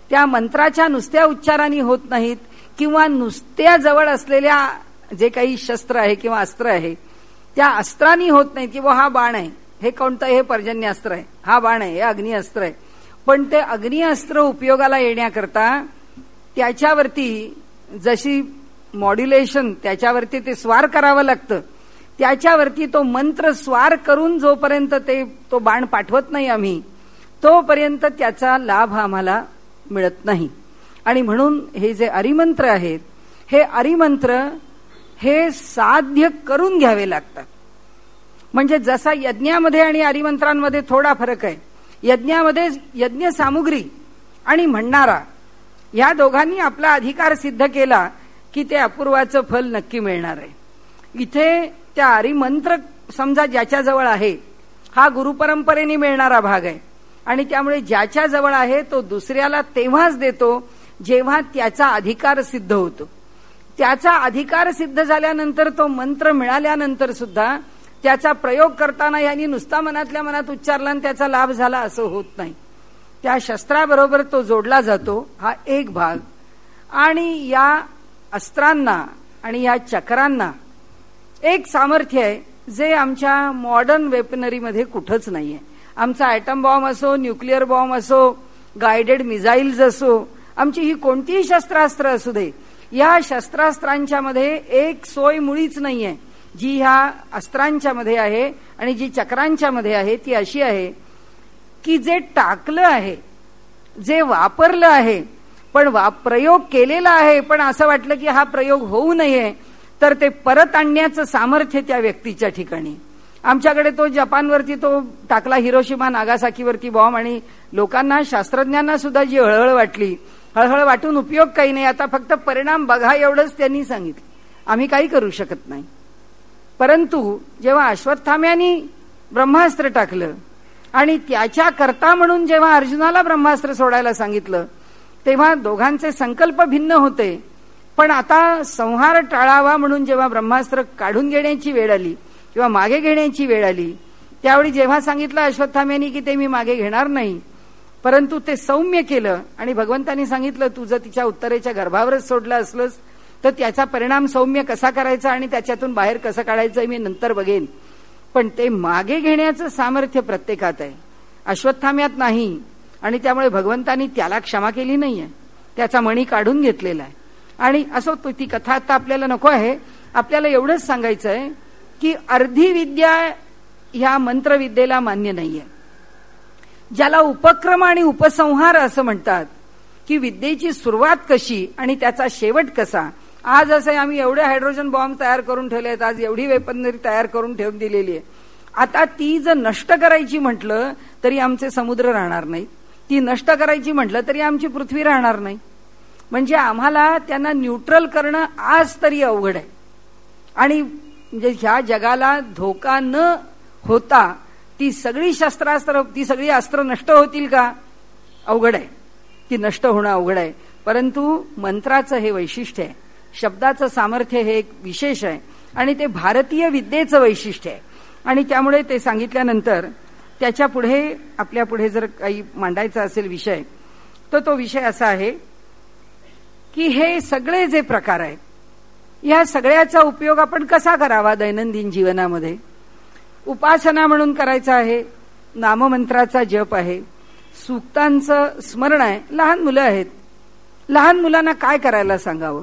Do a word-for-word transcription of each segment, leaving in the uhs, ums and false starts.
त्या मंत्राच्या नुसत्या उच्चारांनी होत नाहीत, किंवा नुसत्या जवळ असलेल्या जे काही शस्त्र आहे किंवा अस्त्र आहे त्या अस्त्रांनी होत नाहीत, की हा बाण आहे, हे कोणतं, हे पर्जन्यास्त्र आहे, हा बाण आहे, हे अग्निअस्त्र आहे. पण ते अग्निअस्त्र उपयोगाला येण्याकरता त्याच्यावरती जशी मॉड्युलेशन, त्याच्यावरती ते स्वार करावं लागतं, त्याच्यावरती तो मंत्र स्वार करून जोपर्यंत ते तो बाण पाठवत नाही आम्ही, तोपर्यंत त्याचा लाभ आम्हाला मिळत नाही. आणि म्हणून हे जे अरिमंत्र आहेत, हे अरिमंत्र हे साध्य करून घ्यावे लागतात. म्हणजे जसा यज्ञामध्ये आणि अरिमंत्रांमध्ये थोडा फरक आहे. यज्ञामध्ये यज्ञ सामुग्री आणि म्हणणारा या दोघांनी आपला अधिकार सिद्ध केला की ते अपूर्वाचं फल नक्की मिळणार आहे. इथे त्या अरिमंत्र समजा ज्याच्याजवळ आहे, हा गुरुपरंपरेने मिळणारा भाग आहे, आणि त्यामुळे ज्याच्या जवळ आहे तो दुसऱ्याला तेव्हाच देतो जेव्हा त्याचा अधिकार सिद्ध होतो. त्याचा अधिकार सिद्ध झाल्यानंतर, तो मंत्र मिळाल्यानंतर सुद्धा त्याचा प्रयोग करताना यांनी नुसता मनातल्या मनात उच्चारला आणि त्याचा लाभ झाला असं होत नाही. त्या शस्त्राबरोबर तो जोडला जातो, हा एक भाग. आणि या अस्त्रांना आणि या चक्रांना एक सामर्थ्य आहे जे आमच्या मॉडर्न वेपनरीमध्ये कुठंच नाहीये. आमचा ॲटम बॉम्ब असो, न्यूक्लिअर बॉम्ब असो, गायडेड मिसाईल्स असो, आमची ही कोणतीही शस्त्रास्त्र असू दे, या शस्त्रास्त्रांच्या मध्ये एक सोय मुळीच नाहीये जी ह्या अस्त्रांच्या मध्ये आहे आणि जी चक्रांच्या मध्ये आहे. ती अशी आहे की जे टाकलं आहे, जे वापरलं आहे, पण प्रयोग केलेला आहे, पण असं वाटलं की हा प्रयोग होऊ नये, तर ते परत आणण्याचं सामर्थ्य त्या व्यक्तीच्या ठिकाणी. आमच्याकडे तो जपानवरती तो टाकला, हिरोशिमा नागासाकीवरती बॉम्ब, आणि लोकांना, शास्त्रज्ञांना सुद्धा जी हळहळ वाटली, हळहळ वाटून उपयोग काही नाही, आता फक्त परिणाम बघा एवढंच त्यांनी सांगितलं, आम्ही काही करू शकत नाही. परंतु जेव्हा अश्वत्थाम्यानी ब्रह्मास्त्र टाकलं आणि त्याच्या करता म्हणून जेव्हा अर्जुनाला ब्रह्मास्त्र सोडायला सांगितलं, तेव्हा दोघांचे संकल्प भिन्न होते. पण आता संहार टाळावा म्हणून जेव्हा ब्रह्मास्त्र काढून घेण्याची वेळ आली किंवा मागे घेण्याची वेळ आली, त्यावेळी जेव्हा सांगितलं अश्वत्थाम्यानी की ते मी मागे घेणार नाही, परंतु ते सौम्य केलं आणि भगवंतांनी सांगितलं तू जर तिच्या उत्तरेच्या गर्भावरच सोडलं असलंस तर त्याचा परिणाम सौम्य कसा करायचा आणि त्याच्यातून बाहेर कसं काढायचं मी नंतर बघेन. पण ते मागे घेण्याचं सामर्थ्य प्रत्येकात आहे, अश्वत्थाम्यात नाही. आणि त्यामुळे भगवंतांनी त्याला क्षमा केली नाहीये, त्याचा मणी काढून घेतलेला आहे. आणि असो, ती कथा आता आपल्याला नको आहे. आपल्याला एवढंच सांगायचं आहे की अर्धी विद्या ह्या मंत्रविद्येला मान्य नाहीये. ज्याला उपक्रम आणि उपसंहार असं म्हणतात, की विद्येची सुरुवात कशी आणि त्याचा शेवट कसा. आज असं आम्ही एवढे हायड्रोजन बॉम्ब तयार करून ठेवले आहेत, आज एवढी वेपनरी तयार करून ठेवून दिलेली आहे. आता ती जर नष्ट करायची म्हटलं तरी आमचे समुद्र राहणार नाही, ती नष्ट करायची म्हटलं तरी आमची पृथ्वी राहणार नाही. म्हणजे आम्हाला त्यांना न्यूट्रल करणं आज तरी अवघड आहे. आणि म्हणजे ह्या जगाला धोका न होता ती सगळी शस्त्रास्त्र, ती सगळी अस्त्र नष्ट होतील का? अवघड आहे, ती नष्ट होणं अवघड आहे. परंतु मंत्राचं हे वैशिष्ट्य आहे, शब्दाचं सामर्थ्य हे एक विशेष आहे आणि ते भारतीय विद्येचं वैशिष्ट्य आहे. आणि त्यामुळे ते सांगितल्यानंतर त्याच्या पुढे आपल्या पुढे जर काही मांडायचा असेल विषय, तर तो विषय असा आहे की हे सगळे जे प्रकार आहेत, या सगळ्याचा उपयोग आपण कसा करावा दैनंदिन जीवनामध्ये. उपासना म्हणून करायचा आहे, नाममंत्राचा जप आहे, सूक्तांचं स्मरण आहे. लहान मुलं आहेत, लहान मुलांना काय करायला सांगावं.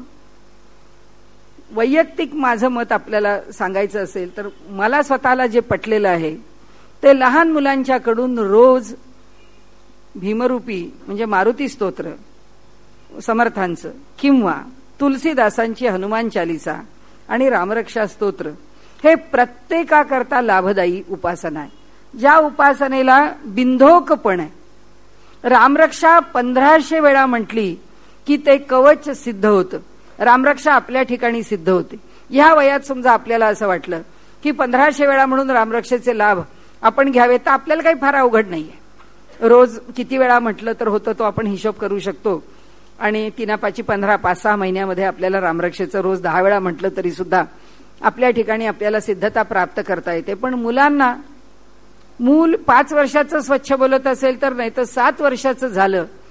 वैयक्तिक माझं मत आपल्याला सांगायचं असेल तर मला स्वतःला जे पटलेलं आहे ते लहान मुलांच्याकडून रोज भीमरूपी म्हणजे मारुती स्तोत्र समर्थांचं किंवा तुलसीदासांची हनुमान चालिसा आणि रामरक्षा स्तोत्र हे प्रत्येकाकरता लाभदायी उपासना आहे. ज्या उपासनेला बिंधोकपण आहे. रामरक्षा पंधराशे वेळा म्हटली की ते कवच सिद्ध होतं. रामरक्षा आपल्या ठिकाणी सिद्ध होते. ह्या वयात समजा आपल्याला असं वाटलं की पंधराशे वेळा म्हणून रामरक्षेचे लाभ आपण घ्यावे, तर आपल्याला काही फार अवघड नाहीये. रोज किती वेळा म्हटलं तर होतं तो आपण हिशोब करू शकतो. आणि तीना पाची पंधरा पाच सहा महिन्यामध्ये आपल्याला रामरक्षेचं रोज दहा वेळा म्हटलं तरी सुद्धा आपल्या ठिकाणी आपल्याला सिद्धता प्राप्त करता येते. पण मुलांना, मूल पाच वर्षाचं स्वच्छ बोलत असेल तर नाही तर सात वर्षाचं झालं